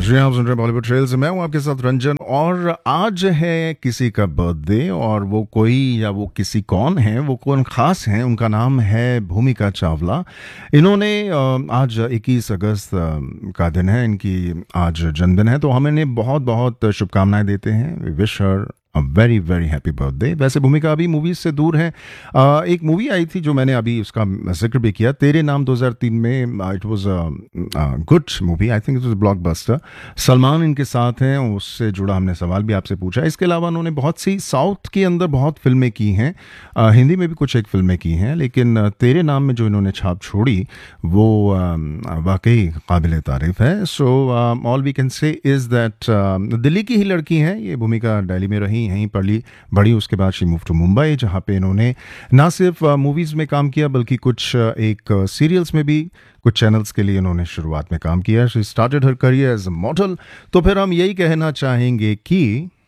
जी आप सुन रहे हैं बॉलीवुड ट्रेल्स। मैं हूं आपके साथ रंजन, और आज है किसी का बर्थडे, और वो कोई या वो किसी कौन है, वो कौन खास है, उनका नाम है भूमिका चावला। इन्होंने आज 21 अगस्त का दिन है, इनकी आज जन्मदिन है, तो हम इन्हें बहुत बहुत शुभकामनाएं देते हैं। We wish her a very very happy birthday. वैसे भूमिका अभी मूवीज से दूर है। एक मूवी आई थी जो मैंने अभी उसका जिक्र भी किया, तेरे नाम 2003 में। It was good movie, I think it was blockbuster. Salman इनके साथ हैं, उससे जुड़ा हमने सवाल भी आपसे पूछा। इसके अलावा उन्होंने बहुत सी साउथ के अंदर बहुत फिल्में की हैं, हिंदी में भी कुछ एक फिल्में की हैं, लेकिन तेरे नाम में जो इन्होंने छाप छोड़ी वो वाकई काबिल तारीफ है। So all we can say is that Delhi की ही लड़की हैं ये भूमिका। दिल्ली में रही, यहीं पढ़ी बड़ी, उसके बाद शी मूव टू मुंबई, जहाँ पे इन्होंने ना सिर्फ मूवीज़ में काम किया बल्कि कुछ एक सीरियल्स में भी, कुछ चैनल्स के लिए इन्होंने शुरुआत में काम किया। She started her career as a model. तो फिर हम यही कहना चाहेंगे कि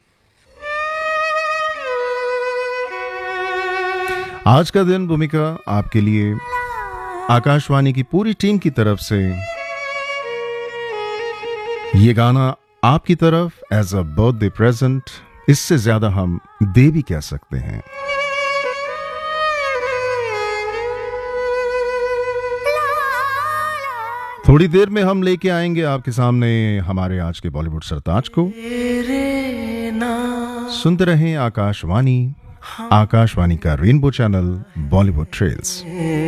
आज का दिन भूमिका आपके लिए आकाशवाणी की पूरी टीम की तरफ से ये गाना आपकी तरफ एज अ बर्थडे प्रेजेंट, इससे ज्यादा हम दे भी क्या सकते हैं। थोड़ी देर में हम लेके आएंगे आपके सामने हमारे आज के बॉलीवुड सरताज को। सुनते रहें आकाशवाणी, आकाशवाणी का रेनबो चैनल बॉलीवुड ट्रेल्स।